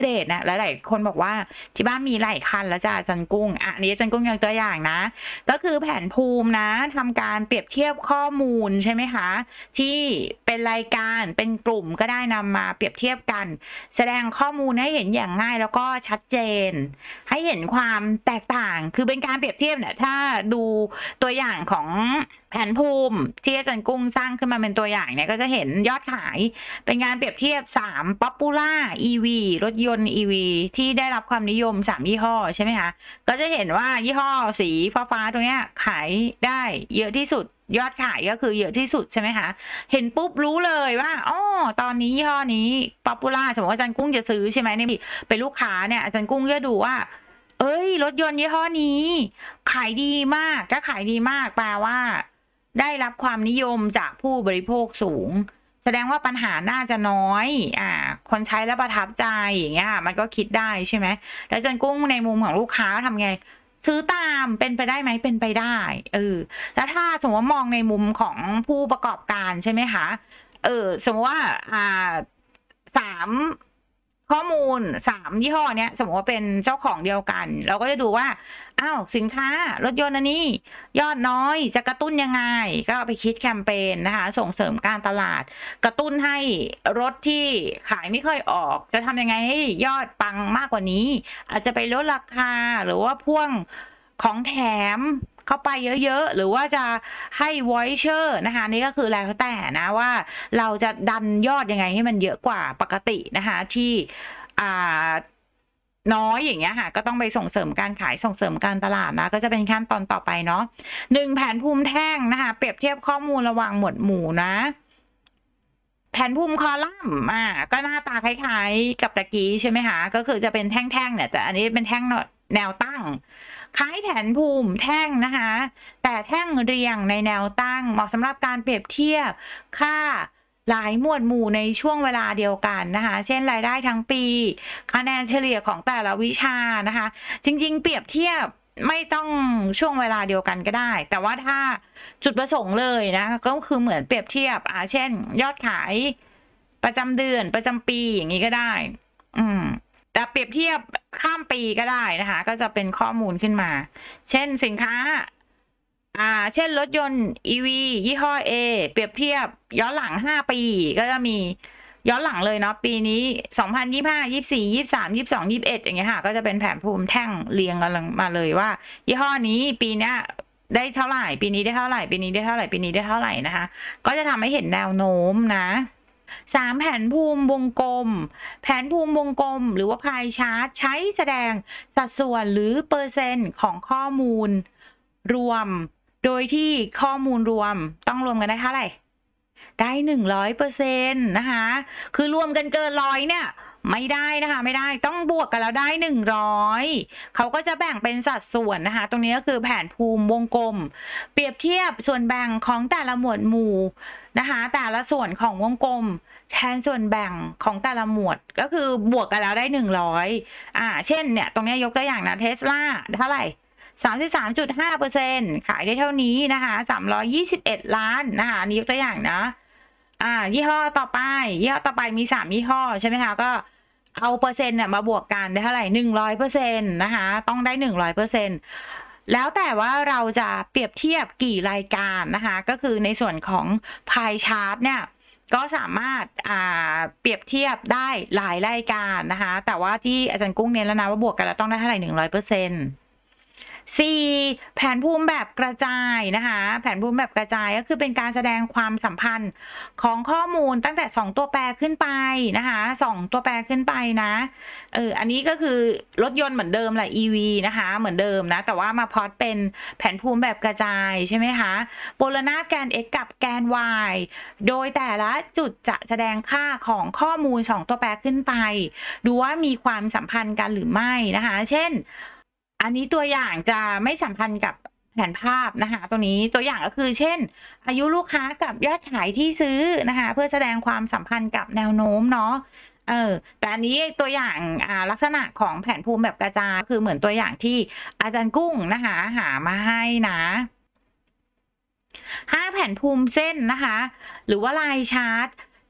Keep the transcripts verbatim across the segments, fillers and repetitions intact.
เดตนะหลายๆคนบอกว่าที่บ้านมีหลายคันแล้วจ้ะอาจารย์กุ้งอ่ะอันนี้อาจารย์กุ้งยกตัวอย่างนะก็คือแผนภูมินะทำการเปรียบเทียบข้อมูลใช่ไหมคะที่เป็นรายการเป็นกลุ่มก็ได้นำมาเปรียบเทียบกันแสดงข้อมูลให้เห็นอย่างง่ายแล้วก็ชัดเจนให้เห็นความแตกต่างคือเป็นการเปรียบเทียบเนี่ยถ้าดูตัวอย่างของแผนภูมิที่อาจารย์กุ้งสร้างขึ้นมาเป็นตัวอย่างเนี่ยก็จะเห็นยอดขายเป็นงานเปรียบเทียบสาม Popular อี วี รถยนต์ อี วี ที่ได้รับความนิยมสามยี่ห้อใช่ไหมคะก็จะเห็นว่ายี่ห้อสีฟ้าๆตรงเนี้ยขายได้เยอะที่สุดยอดขายก็คือเยอะที่สุดใช่ไหมคะเห็นปุ๊บรู้เลยว่าอ๋อตอนนี้ยี่ห้อนี้ Popular สมมติว่าอาจารย์กุ้งจะซื้อใช่ไหมนี่เป็นลูกค้าเนี่ยอาจารย์กุ้งก็ดูว่าเอ้ยรถยนต์ยี่ห้อนี้ขายดีมากถ้าขายดีมากแปลว่าได้รับความนิยมจากผู้บริโภคสูงแสดงว่าปัญหาน่าจะน้อยอ่าคนใช้แล้วประทับใจอย่างเงี้ยมันก็คิดได้ใช่ไหมแล้วอาจารย์กุ้งในมุมของลูกค้าทำไงซื้อตามเป็นไปได้ไหมเป็นไปได้เออแล้วถ้าสมมติว่ามองในมุมของผู้ประกอบการใช่ไหมคะเออสมมติว่าอ่าสามข้อมูลสามยี่ห้อเนี้ยสมมติว่าเป็นเจ้าของเดียวกันเราก็จะดูว่าอ้าวสินค้ารถยนต์อันนี้ยอดน้อยจะกระตุ้นยังไงก็ไปคิดแคมเปญนะคะส่งเสริมการตลาดกระตุ้นให้รถที่ขายไม่ค่อยออกจะทำยังไงให้ยอดปังมากกว่านี้อาจจะไปลดราคาหรือว่าพ่วงของแถมเข้าไปเยอะๆหรือว่าจะให้ voucher นะคะนี่ก็คือแล้วแต่นะว่าเราจะดันยอดยังไงให้มันเยอะกว่าปกตินะคะที่อ่าน้อยอย่างเงี้ยค่ะก็ต้องไปส่งเสริมการขายส่งเสริมการตลาดนะก็จะเป็นขั้นตอนต่อไปเนาะหนึ่งแผนภูมิแท่งนะคะเปรียบเทียบข้อมูลระหว่างหมวดหมู่นะแผนภูมิคอลัมน์อ่าก็หน้าตาคล้ายๆกับตะกี้ใช่ไหมคะก็คือจะเป็นแท่งๆเนี่ยแต่อันนี้เป็นแท่งแนวตั้งคล้ายแผนภูมิแท่งนะคะแต่แท่งเรียงในแนวตั้งเหมาะสำหรับการเปรียบเทียบค่าหลายหมวดหมู่ในช่วงเวลาเดียวกันนะคะเช่นรายได้ทั้งปีคะแนนเฉลี่ยของแต่ละวิชานะคะจริงๆเปรียบเทียบไม่ต้องช่วงเวลาเดียวกันก็ได้แต่ว่าถ้าจุดประสงค์เลยนะก็คือเหมือนเปรียบเทียบอ่าเช่นยอดขายประจำเดือนประจำปีอย่างนี้ก็ได้อืมแต่เปรียบเทียบข้ามปีก็ได้นะคะก็จะเป็นข้อมูลขึ้นมาเช่นสินค้าอ่าเช่นรถยนต์ อี วี ยี่ห้อ A เปรียบเทียบย้อนหลังห้าปีก็จะมีย้อนหลังเลยเนาะปีนี้สองพันยี่สิบห้า ยี่สิบสี่ ยี่สิบสาม ยี่สิบสอง ยี่สิบเอ็ดอย่างเงี้ยค่ะก็จะเป็นแผนภูมิแท่งเรียงกันมาเลยว่ายี่ห้อนี้ปีเนี้ยได้เท่าไหร่ปีนี้ได้เท่าไหร่ปีนี้ได้เท่าไหร่ปีนี้ได้เท่าไหร่นะคะก็จะทำให้เห็นแนวโน้มนะสามแผนภูมิวงกลมแผนภูมิวงกลมหรือว่าพายชาร์ตใช้แสดงสัดส่วนหรือเปอร์เซ็นต์ของข้อมูลรวมโดยที่ข้อมูลรวมต้องรวมกันได้เท่าไหร่ได้หนึ่งร้อยเปอร์เซ็นต์นะคะคือรวมกันเกินร้อยเนี่ยไม่ได้นะคะไม่ได้ต้องบวกกันแล้วได้หนึ่งร้อยเขาก็จะแบ่งเป็นสัดส่วนนะคะตรงนี้ก็คือแผนภูมิวงกลมเปรียบเทียบส่วนแบ่งของแต่ละหมวดหมู่นะคะแต่ละส่วนของวงกลมแทนส่วนแบ่งของแต่ละหมวดก็คือบวกกันแล้วได้หนึ่งร้อยอ่าเช่นเนี่ยตรงนี้ยกตัวอย่างนะ Tesla เท่าไหร่ สามสิบสามจุดห้าเปอร์เซ็นต์ ขายได้เท่านี้นะคะสามร้อยยี่สิบเอ็ดล้านนะคะนี่ยกตัวอย่างนะอ่ายี่ห้อต่อไปยี่ห้อต่อไปมีสามยี่ห้อใช่ไหมคะก็เอาเปอร์เซ็นต์เนี่ยมาบวกกันได้เท่าไหร่หนึ่งร้อยเปอร์เซ็นต์นะคะต้องได้หนึ่งร้อยเปอร์เซ็นต์แล้วแต่ว่าเราจะเปรียบเทียบกี่รายการนะคะก็คือในส่วนของพายชาร์ตเนี่ยก็สามารถอ่าเปรียบเทียบได้หลายรายการนะคะแต่ว่าที่อาจารย์กุ้งเน้นแล้วนะว่าบวกกันแล้วต้องได้เท่าไหร่หนึ่งร้อยเปอร์เซ็นต์ สี่แผนภูมิแบบกระจายนะคะแผนภูมิแบบกระจายก็คือเป็นการแสดงความสัมพันธ์ของข้อมูลตั้งแต่สองตัวแปรขึ้นไปนะคะสองตัวแปรขึ้นไปนะเอออันนี้ก็คือรถยนต์เหมือนเดิมแหละ อี วี นะคะเหมือนเดิมนะแต่ว่ามาพอดเป็นแผนภูมิแบบกระจายใช่ไหมคะโปลนาร์แกน x กับแกน y โดยแต่ละจุดจะแสดงค่าของข้อมูลสองตัวแปรขึ้นไปดูว่ามีความสัมพันธ์กันหรือไม่นะคะเช่นอันนี้ตัวอย่างจะไม่สัมพันธ์กับแผนภาพนะคะตัวนี้ตัวอย่างก็คือเช่นอายุลูกค้ากับยอดขายที่ซื้อนะคะเพื่อแสดงความสัมพันธ์กับแนวโน้มเนาะเออแต่อันนี้ตัวอย่างอ่าลักษณะของแผนภูมิแบบกระจายคือเหมือนตัวอย่างที่อาจารย์กุ้งนะคะหามาให้นะห้าแผนภูมิเส้นนะคะหรือว่าลายชาร์ต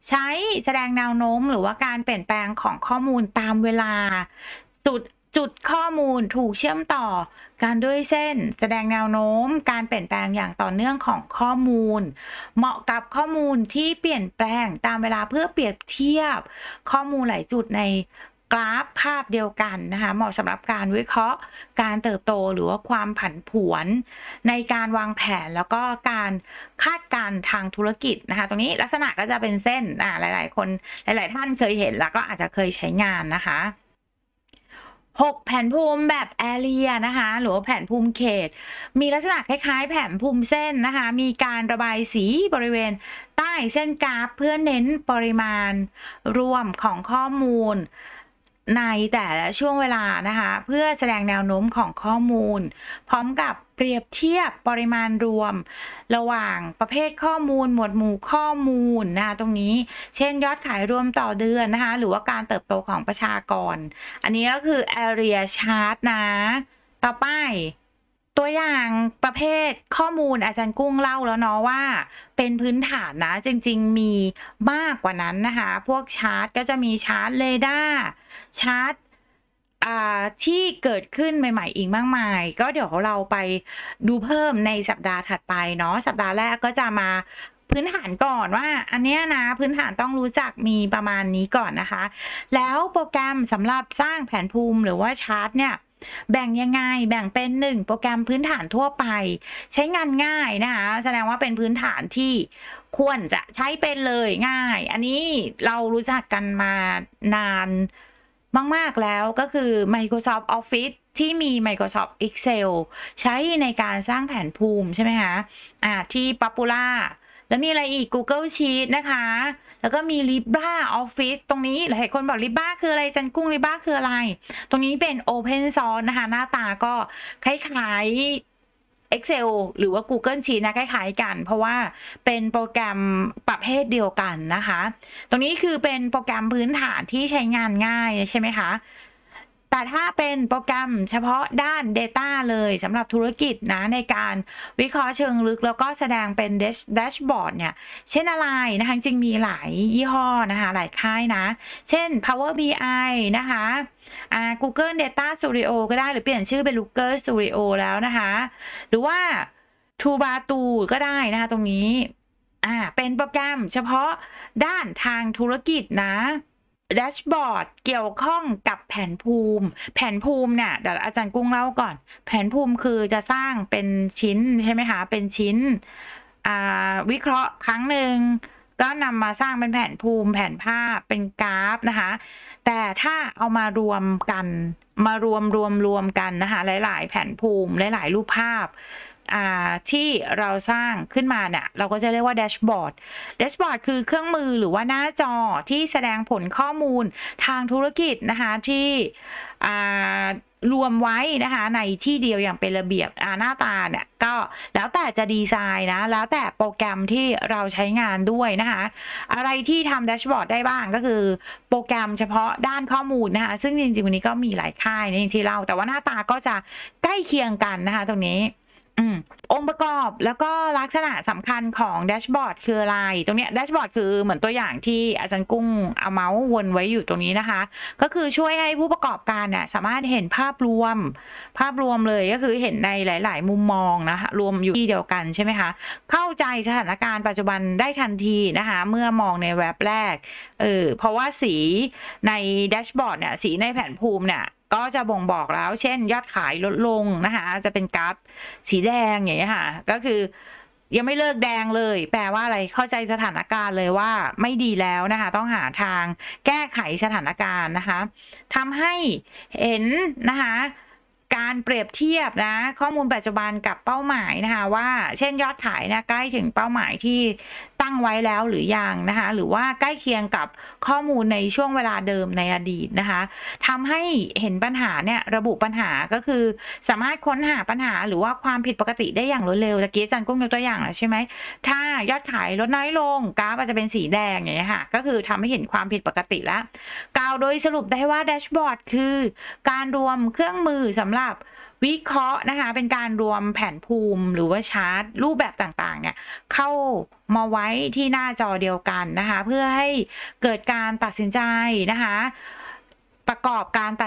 ใช้แสดงแนวโน้มหรือว่าการเปลี่ยนแปลงของข้อมูลตามเวลา จุด จุดข้อมูลถูกเชื่อมต่อกันด้วยเส้นแสดงแนวโน้มการเปลี่ยนแปลงอย่างต่อเนื่องของข้อมูล เหมาะกับข้อมูลที่เปลี่ยนแปลงตามเวลาเพื่อเปรียบเทียบข้อมูลหลายจุดในกราฟภาพเดียวกันนะคะ เหมาะสำหรับการวิเคราะห์การเติบโตหรือว่าความผันผวนในการวางแผนแล้วก็การคาดการณ์ทางธุรกิจนะคะ ตรงนี้ลักษณะก็จะเป็นเส้น อ่า หลาย ๆ คน หลาย ๆ ท่านเคยเห็นแล้วก็อาจจะเคยใช้งานนะคะ หก แผนภูมิแบบ Area นะคะ หรือว่าแผนภูมิเขต มีลักษณะคล้าย ๆ แผนภูมิเส้นนะคะ มีการระบายสีบริเวณใต้เส้นกราฟเพื่อเน้นปริมาณรวมของข้อมูลในแต่ละช่วงเวลานะคะ เพื่อแสดงแนวโน้มของข้อมูล พร้อมกับเปรียบเทียบปริมาณรวมระหว่างประเภทข้อมูล หมวดหมู่ข้อมูลนะคะตรงนี้ เช่น ยอดขายรวมต่อเดือนนะคะ หรือว่าการเติบโตของประชากร อันนี้ก็คือ Area Chart นะ ต่อไป ตัวอย่างประเภทข้อมูลอาจารย์กุ้งเล่าแล้วเนาะว่า เป็นพื้นฐานนะ จริง ๆ มีมากกว่านั้นนะคะ พวกชาร์ตก็จะมีชาร์ตเรดาร์ ชาร์ต อ่า ที่เกิดขึ้นใหม่ ๆ อีกมากมาย ก็เดี๋ยวเราไปดูเพิ่มในสัปดาห์ถัดไปเนาะ สัปดาห์แรกก็จะมาพื้นฐานก่อนว่า อันเนี้ยนะ พื้นฐานต้องรู้จักมีประมาณนี้ก่อนนะคะ แล้วโปรแกรมสำหรับสร้างแผนภูมิหรือว่าชาร์ตเนี่ย แบ่งยังไง แบ่งเป็น หนึ่ง โปรแกรมพื้นฐานทั่วไป ใช้งานง่ายนะคะ แสดงว่าเป็นพื้นฐานที่ควรจะใช้เป็นเลยง่าย อันนี้เรารู้จักกันมานานมาก ๆ แล้ว ก็คือ Microsoft Office ที่มี Microsoft Excel ใช้ในการสร้างแผนภูมิใช่ไหมคะ อ่า ที่ Popular แล้วมีอะไรอีก Google Sheet นะคะ แล้วก็มี LibreOffice ตรงนี้หลายคนบอก Libra คืออะไร อาจารย์กุ้ง Libra คืออะไร ตรงนี้เป็น Open Source นะคะ หน้าตาก็คล้าย ๆ Excel หรือว่า Google Sheet นะ คล้าย ๆ กัน เพราะว่าเป็นโปรแกรมประเภทเดียวกันนะคะ ตรงนี้คือเป็นโปรแกรมพื้นฐานที่ใช้งานง่ายใช่ไหมคะ แต่ถ้าเป็นโปรแกรมเฉพาะด้าน Data เลยสำหรับธุรกิจนะ ในการวิเคราะห์เชิงลึก แล้วก็แสดงเป็นแดช แดชบอร์ดเนี่ย เช่นอะไรนะคะ จริง ๆ มีหลายยี่ห้อนะคะ หลายค่ายนะ เช่น Power บี ไอ นะคะ อ่า Google Data Studio ก็ได้ หรือเปลี่ยนชื่อเป็น Looker Studio แล้วนะคะ หรือว่า Toolbar ก็ได้นะคะตรงนี้ อ่า เป็นโปรแกรมเฉพาะด้านทางธุรกิจนะ แดชบอร์ดเกี่ยวข้องกับแผนภูมิ แผนภูมิเนี่ย เดี๋ยวอาจารย์กุ้งเล่าก่อน แผนภูมิคือจะสร้างเป็นชิ้นใช่ไหมคะ เป็นชิ้น อ่า วิเคราะห์ครั้งหนึ่ง ก็นำมาสร้างเป็นแผนภูมิ แผนภาพ เป็นกราฟนะคะ แต่ถ้าเอามารวมกัน มารวม รวม รวมกันนะคะ หลาย ๆ แผนภูมิ หลาย ๆ รูปภาพ อ่า ที่เราสร้างขึ้นมาเนี่ย เราก็จะเรียกว่าแดชบอร์ด แดชบอร์ดคือเครื่องมือหรือว่าหน้าจอที่แสดงผลข้อมูลทางธุรกิจนะคะ ที่ อ่า รวมไว้นะคะในที่เดียวอย่างเป็นระเบียบ อ่า หน้าตาเนี่ย ก็แล้วแต่จะดีไซน์นะ แล้วแต่โปรแกรมที่เราใช้งานด้วยนะคะ อะไรที่ทำแดชบอร์ดได้บ้าง ก็คือโปรแกรมเฉพาะด้านข้อมูลนะคะ ซึ่งจริง ๆ วันนี้ก็มีหลายค่ายนะอย่างที่เล่า แต่ว่าหน้าตาก็จะใกล้เคียงกันนะคะตรงนี้ อืม องค์ประกอบแล้วก็ลักษณะสำคัญของแดชบอร์ดคืออะไร ตรงเนี้ยแดชบอร์ดคือเหมือนตัวอย่างที่อาจารย์กุ้งเอาเมาส์วนไว้อยู่ตรงนี้นะคะ ก็คือช่วยให้ผู้ประกอบการเนี่ยสามารถเห็นภาพรวม ภาพรวมเลย ก็คือเห็นในหลาย ๆ มุมมองนะคะ รวมอยู่ที่เดียวกันใช่ไหมคะ เข้าใจสถานการณ์ปัจจุบันได้ทันทีนะคะ เมื่อมองในแว็บแรก เออ เพราะว่าสีในแดชบอร์ดเนี่ย สีในแผนภูมิเนี่ย ก็จะบ่งบอกแล้ว เช่น ยอดขายลดลงนะคะ จะเป็นกราฟสีแดงอย่างเงี้ยค่ะ ก็คือยังไม่เลิกแดงเลย แปลว่าอะไร เข้าใจสถานการณ์เลยว่าไม่ดีแล้วนะคะ ต้องหาทางแก้ไขสถานการณ์นะคะ ทำให้เห็นนะคะ การเปรียบเทียบนะ ข้อมูลปัจจุบันกับเป้าหมายนะคะว่า เช่น ยอดขายเนี่ยใกล้ถึงเป้าหมายที่ตั้งไว้แล้วหรือยังนะคะ หรือว่าใกล้เคียงกับข้อมูลในช่วงเวลาเดิมในอดีตนะคะ ทำให้เห็นปัญหาเนี่ย ระบุปัญหา ก็คือสามารถค้นหาปัญหาหรือว่าความผิดปกติได้อย่างรวดเร็ว ตะกี้อาจารย์กุ้งยกตัวอย่างแล้วใช่ไหม ถ้ายอดขายลดน้อยลง กราฟอาจจะเป็นสีแดงอย่างเงี้ยค่ะ ก็คือทำให้เห็นความผิดปกติแล้ว กล่าวโดยสรุปได้ว่าแดชบอร์ดคือการรวมเครื่องมือสำหรับวิเคราะห์นะคะเป็นการรวมแผนภูมิหรือว่าชาร์ตรูปแบบต่างๆเนี่ยเข้ามาไว้ที่หน้าจอเดียวกันนะคะเพื่อให้เกิดการตัดสินใจนะคะประกอบการตัด